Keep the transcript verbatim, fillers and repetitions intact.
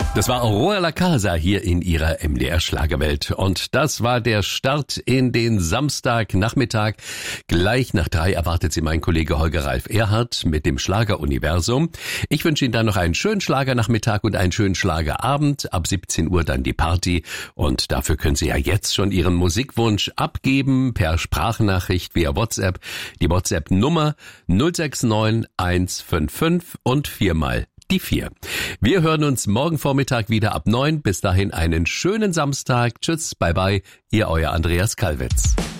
Das war Aurora La Casa hier in ihrer M D R-Schlagerwelt. Und das war der Start in den Samstagnachmittag. Gleich nach drei erwartet Sie mein Kollege Holger Ralf Erhardt mit dem Schlageruniversum. Ich wünsche Ihnen dann noch einen schönen Schlagernachmittag und einen schönen Schlagerabend. Ab siebzehn Uhr dann die Party. Und dafür können Sie ja jetzt schon Ihren Musikwunsch abgeben per Sprachnachricht via WhatsApp. Die WhatsApp-Nummer null sechs neun eins fünf fünf und viermal die vier. Wir hören uns morgen Vormittag wieder ab neun. Bis dahin einen schönen Samstag. Tschüss, bye bye. Ihr euer Andreas Kalwitz.